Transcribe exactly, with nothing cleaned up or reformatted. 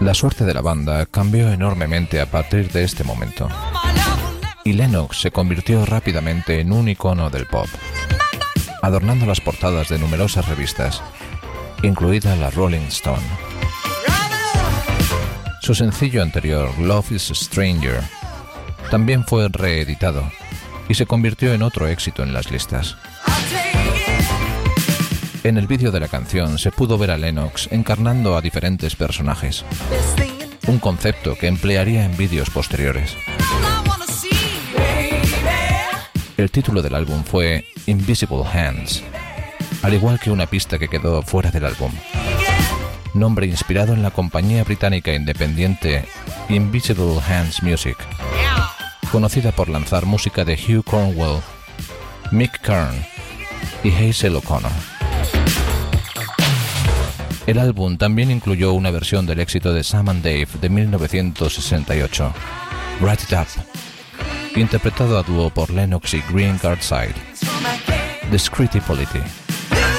La suerte de la banda cambió enormemente a partir de este momento, y Lennox se convirtió rápidamente en un icono del pop, adornando las portadas de numerosas revistas, incluida la Rolling Stone. Su sencillo anterior, Love is a Stranger, también fue reeditado y se convirtió en otro éxito en las listas. En el vídeo de la canción se pudo ver a Lennox encarnando a diferentes personajes, un concepto que emplearía en vídeos posteriores. El título del álbum fue Invisible Hands, al igual que una pista que quedó fuera del álbum, nombre inspirado en la compañía británica independiente Invisible Hands Music, conocida por lanzar música de Hugh Cornwell, Mick Karn y Hazel O'Connor. El álbum también incluyó una versión del éxito de Sam and Dave de mil novecientos sesenta y ocho, Write It Up, interpretado a dúo por Lennox y Green Gardside, Discreet Polity.